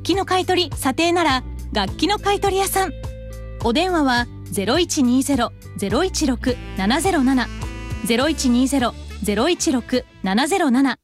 器の買い取り査定なら楽器の買い取り屋さん。お電話は 0120-016-707 0120-016-707